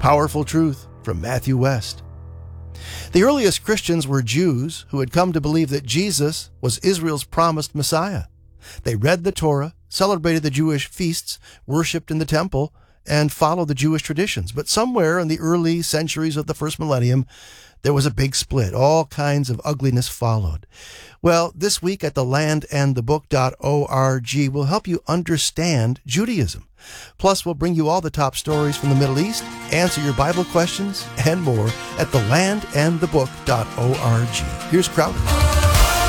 Powerful truth from Matthew West. The earliest Christians were Jews who had come to believe that Jesus was Israel's promised Messiah. They read the Torah, celebrated the Jewish feasts, worshipped in the temple, and followed the Jewish traditions. But somewhere in the early centuries of the first millennium, there was a big split. All kinds of ugliness followed. Well, this week at thelandandthebook.org, we'll help you understand Judaism. Plus, we'll bring you all the top stories from the Middle East, answer your Bible questions, and more at thelandandthebook.org. Here's Crowder.